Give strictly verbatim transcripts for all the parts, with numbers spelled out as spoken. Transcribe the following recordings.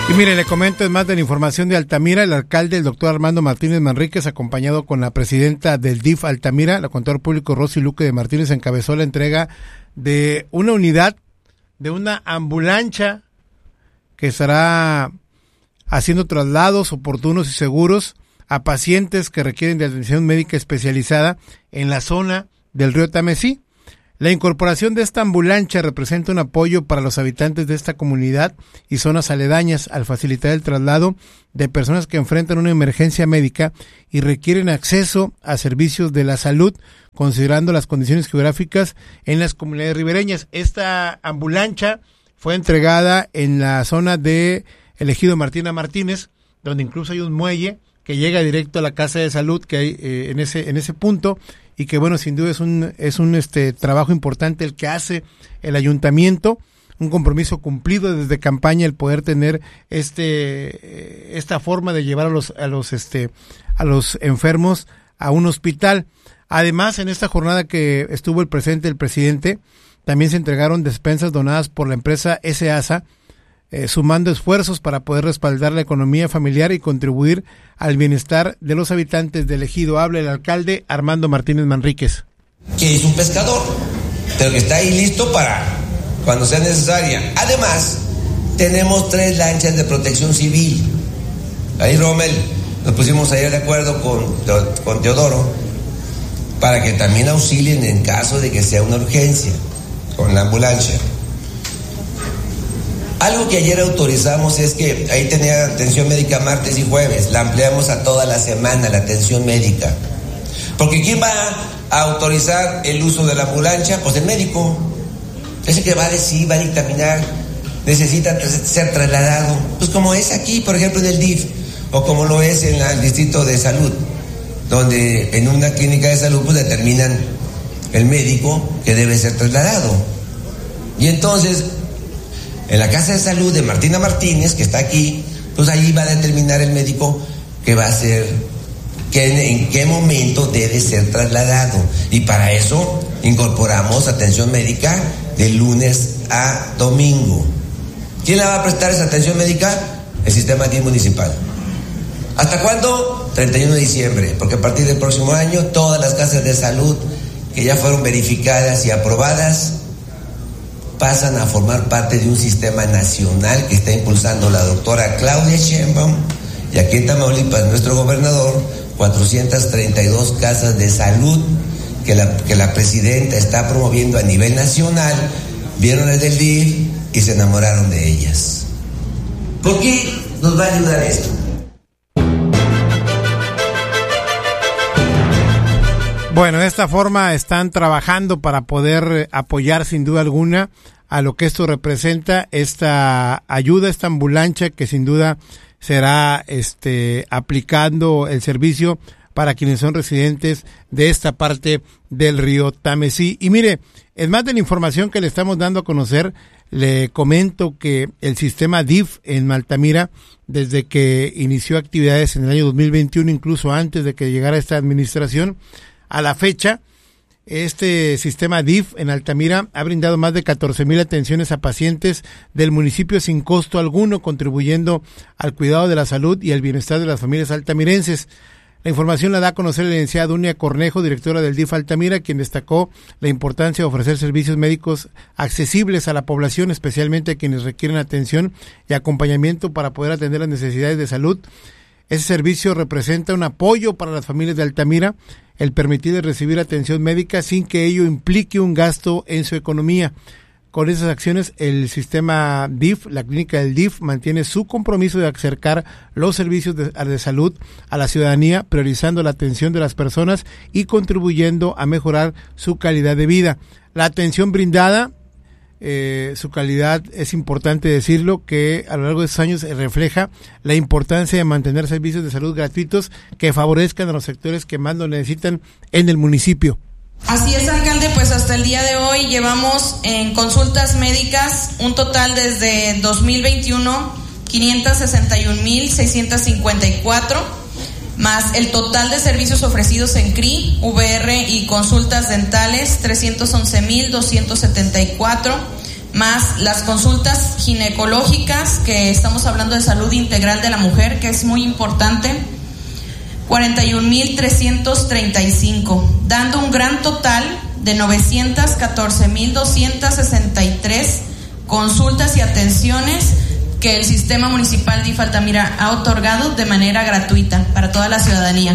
Y mire, le comento es más de la información de Altamira. El alcalde, el doctor Armando Martínez Manríquez, acompañado con la presidenta del D I F Altamira, la contador público Rosy Luque de Martínez, encabezó la entrega de una unidad, de una ambulancia que estará haciendo traslados oportunos y seguros a pacientes que requieren de atención médica especializada en la zona del río Tamesí. La incorporación de esta ambulancia representa un apoyo para los habitantes de esta comunidad y zonas aledañas al facilitar el traslado de personas que enfrentan una emergencia médica y requieren acceso a servicios de la salud, considerando las condiciones geográficas en las comunidades ribereñas. Esta ambulancia fue entregada en la zona de el ejido Martina Martínez, donde incluso hay un muelle que llega directo a la casa de salud que hay eh, en ese en ese punto, y que bueno, sin duda es un es un este trabajo importante el que hace el ayuntamiento, un compromiso cumplido desde campaña el poder tener este esta forma de llevar a los a los este a los enfermos a un hospital. Además, en esta jornada que estuvo el presente el presidente, también se entregaron despensas donadas por la empresa S A S A, Eh, sumando esfuerzos para poder respaldar la economía familiar y contribuir al bienestar de los habitantes del ejido. Habla el alcalde Armando Martínez Manríquez. Que es un pescador, pero que está ahí listo para cuando sea necesaria. Además, tenemos tres lanchas de protección civil. Ahí, Rommel, nos pusimos ayer de acuerdo con, con Teodoro para que también auxilien en caso de que sea una urgencia con la ambulancia. Algo que ayer autorizamos es que ahí tenía atención médica martes y jueves, la ampliamos a toda la semana, la atención médica. Porque ¿quién va a autorizar el uso de la ambulancia? Pues el médico. Ese que va a decir, va a dictaminar, necesita ser trasladado. Pues como es aquí, por ejemplo, en el D I F, o como lo es en el Distrito de Salud, donde en una clínica de salud pues determinan el médico que debe ser trasladado. Y entonces, en la Casa de Salud de Martina Martínez, que está aquí, pues ahí va a determinar el médico que va a ser, que en, en qué momento debe ser trasladado. Y para eso incorporamos atención médica de lunes a domingo. ¿Quién la va a prestar esa atención médica? El sistema D I F municipal. ¿Hasta cuándo? treinta y uno de diciembre, porque a partir del próximo año todas las casas de salud que ya fueron verificadas y aprobadas pasan a formar parte de un sistema nacional que está impulsando la doctora Claudia Sheinbaum, y aquí en Tamaulipas nuestro gobernador, cuatrocientas treinta y dos casas de salud que la, que la presidenta está promoviendo a nivel nacional. Vieron el del D I F y se enamoraron de ellas. ¿Por qué nos va a ayudar esto? Bueno, de esta forma están trabajando para poder apoyar sin duda alguna a lo que esto representa, esta ayuda, esta ambulancia que sin duda será este aplicando el servicio para quienes son residentes de esta parte del río Tamesí. Y mire, en más de la información que le estamos dando a conocer, le comento que el sistema D I F en Altamira, desde que inició actividades en el año dos mil veintiuno, incluso antes de que llegara esta administración, a la fecha, este sistema D I F en Altamira ha brindado más de catorce mil atenciones a pacientes del municipio sin costo alguno, contribuyendo al cuidado de la salud y al bienestar de las familias altamirenses. La información la da a conocer la licenciada Dunia Cornejo, directora del D I F Altamira, quien destacó la importancia de ofrecer servicios médicos accesibles a la población, especialmente a quienes requieren atención y acompañamiento para poder atender las necesidades de salud. Ese servicio representa un apoyo para las familias de Altamira, el permitir recibir atención médica sin que ello implique un gasto en su economía. Con esas acciones, el sistema D I F, la clínica del D I F, mantiene su compromiso de acercar los servicios de, de salud a la ciudadanía, priorizando la atención de las personas y contribuyendo a mejorar su calidad de vida. La atención brindada, Eh, su calidad, es importante decirlo, que a lo largo de estos años refleja la importancia de mantener servicios de salud gratuitos que favorezcan a los sectores que más lo necesitan en el municipio. Así es, alcalde, pues hasta el día de hoy llevamos en consultas médicas un total desde dos mil veintiuno quinientos sesenta y un mil seiscientos cincuenta y cuatro, más el total de servicios ofrecidos en C R I, V R y consultas dentales trescientos once mil doscientos setenta y cuatro, más las consultas ginecológicas, que estamos hablando de salud integral de la mujer, que es muy importante, cuarenta y un mil trescientos treinta y cinco, dando un gran total de novecientos catorce mil doscientos sesenta y tres consultas y atenciones que el Sistema Municipal de I F Altamira ha otorgado de manera gratuita para toda la ciudadanía.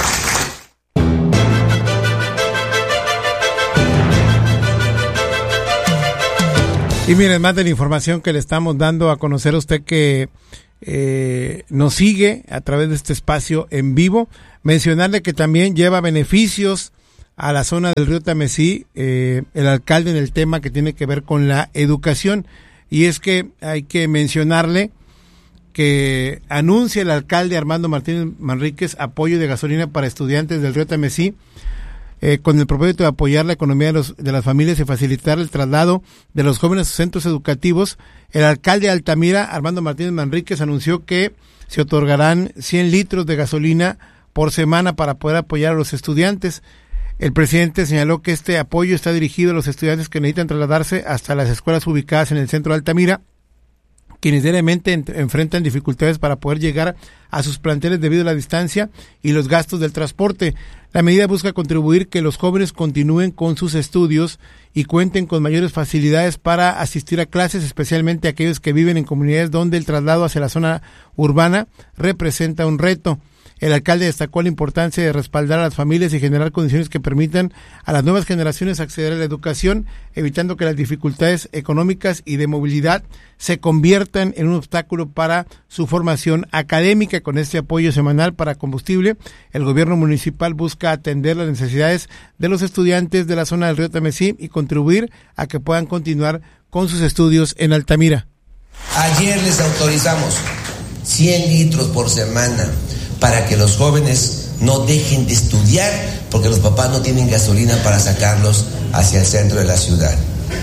Y miren, más de la información que le estamos dando a conocer a usted que eh, nos sigue a través de este espacio en vivo, mencionarle que también lleva beneficios a la zona del río Tamesí, eh, el alcalde, en el tema que tiene que ver con la educación. Y es que hay que mencionarle que anuncia el alcalde Armando Martínez Manríquez apoyo de gasolina para estudiantes del río Tamesí, eh, con el propósito de apoyar la economía de, los, de las familias y facilitar el traslado de los jóvenes a sus centros educativos. El alcalde de Altamira, Armando Martínez Manríquez, anunció que se otorgarán cien litros de gasolina por semana para poder apoyar a los estudiantes. El presidente señaló que este apoyo está dirigido a los estudiantes que necesitan trasladarse hasta las escuelas ubicadas en el centro de Altamira, quienes diariamente en, enfrentan dificultades para poder llegar a sus planteles debido a la distancia y los gastos del transporte. La medida busca contribuir que los jóvenes continúen con sus estudios y cuenten con mayores facilidades para asistir a clases, especialmente aquellos que viven en comunidades donde el traslado hacia la zona urbana representa un reto. El alcalde destacó la importancia de respaldar a las familias y generar condiciones que permitan a las nuevas generaciones acceder a la educación, evitando que las dificultades económicas y de movilidad se conviertan en un obstáculo para su formación académica. Con este apoyo semanal para combustible, el gobierno municipal busca atender las necesidades de los estudiantes de la zona del río Tamesí y contribuir a que puedan continuar con sus estudios en Altamira. Ayer les autorizamos cien litros por semana para que los jóvenes no dejen de estudiar, porque los papás no tienen gasolina para sacarlos hacia el centro de la ciudad.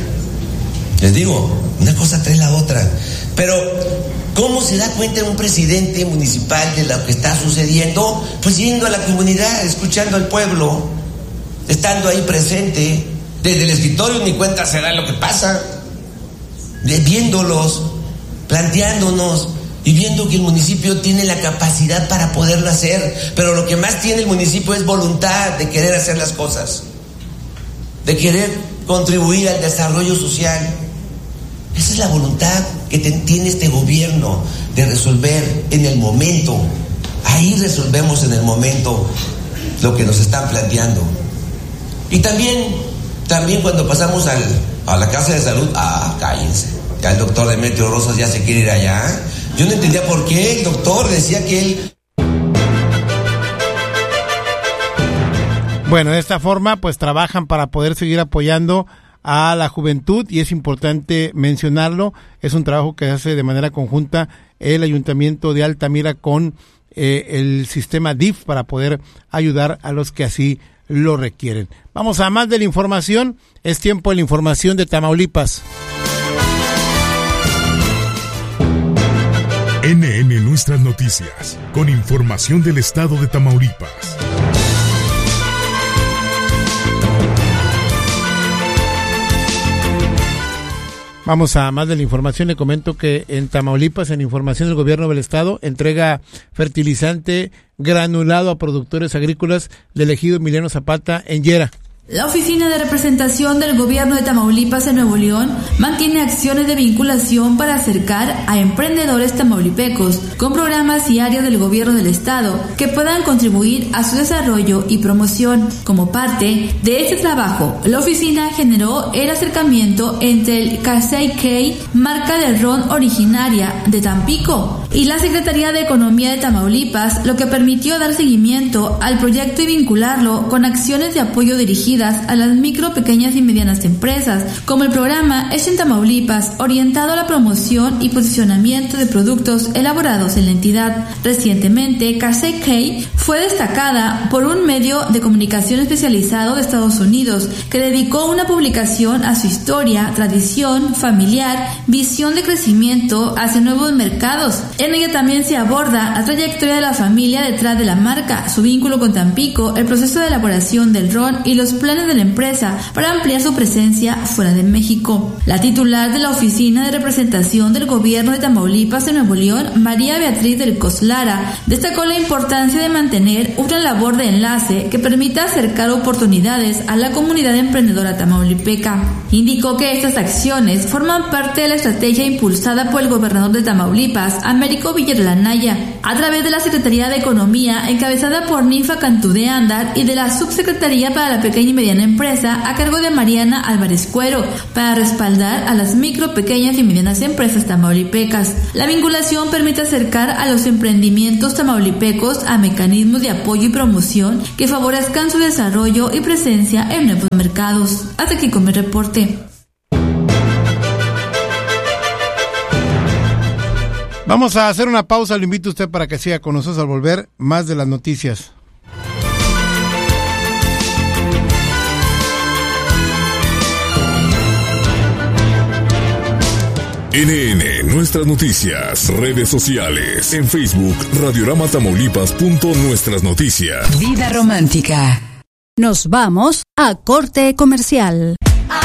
Les digo, una cosa trae la otra. Pero, ¿cómo se da cuenta un presidente municipal de lo que está sucediendo? Pues yendo a la comunidad, escuchando al pueblo, estando ahí presente. Desde el escritorio ni cuenta se da lo que pasa, viéndolos, planteándonos y viendo que el municipio tiene la capacidad para poderlo hacer, pero lo que más tiene el municipio es voluntad de querer hacer las cosas, de querer contribuir al desarrollo social. Esa es la voluntad que tiene este gobierno de resolver en el momento. Ahí resolvemos en el momento lo que nos están planteando. Y también, también cuando pasamos al, a la casa de salud, ah, cállense, ya el doctor Demetrio Rosas ya se quiere ir allá. Yo no entendía por qué el doctor decía que él... Bueno, de esta forma pues trabajan para poder seguir apoyando a la juventud y es importante mencionarlo. Es un trabajo que hace de manera conjunta el Ayuntamiento de Altamira con eh, el sistema D I F para poder ayudar a los que así lo requieren. Vamos a más de la información. Es tiempo de la información de Tamaulipas. N N Nuestras Noticias, con información del estado de Tamaulipas. Vamos a más de la información. Le comento que en Tamaulipas, en información del gobierno del estado, entrega fertilizante granulado a productores agrícolas del ejido Emiliano Zapata en Yera. La Oficina de Representación del Gobierno de Tamaulipas en Nuevo León mantiene acciones de vinculación para acercar a emprendedores tamaulipecos con programas y áreas del Gobierno del Estado que puedan contribuir a su desarrollo y promoción. Como parte de este trabajo, la oficina generó el acercamiento entre el Casey K, marca de ron originaria de Tampico, y la Secretaría de Economía de Tamaulipas, lo que permitió dar seguimiento al proyecto y vincularlo con acciones de apoyo dirigidas a las micro, pequeñas y medianas empresas, como el programa Hecho en Tamaulipas, orientado a la promoción y posicionamiento de productos elaborados en la entidad. Recientemente, Casey K fue destacada por un medio de comunicación especializado de Estados Unidos, que dedicó una publicación a su historia, tradición, familiar, visión de crecimiento hacia nuevos mercados En ella también se aborda la trayectoria de la familia detrás de la marca, su vínculo con Tampico, el proceso de elaboración del ron y los planes de la empresa para ampliar su presencia fuera de México. La titular de la Oficina de Representación del Gobierno de Tamaulipas en Nuevo León, María Beatriz del Coslara, destacó la importancia de mantener una labor de enlace que permita acercar oportunidades a la comunidad emprendedora tamaulipeca. Indicó que estas acciones forman parte de la estrategia impulsada por el gobernador de Tamaulipas, Américo Villar Anaya, a través de la Secretaría de Economía encabezada por Ninfa Cantú de Andar y de la Subsecretaría para la Pequeña y Mediana Empresa a cargo de Mariana Álvarez Cuero, para respaldar a las micro, pequeñas y medianas empresas tamaulipecas. La vinculación permite acercar a los emprendimientos tamaulipecos a mecanismos de apoyo y promoción que favorezcan su desarrollo y presencia en nuevos mercados. Hasta aquí con mi reporte. Vamos a hacer una pausa, lo invito a usted para que siga con nosotros al volver más de las noticias. N N, nuestras noticias, redes sociales, en Facebook, Radiorama Tamaulipas. Nuestras noticias. Vida romántica. Nos vamos a corte comercial.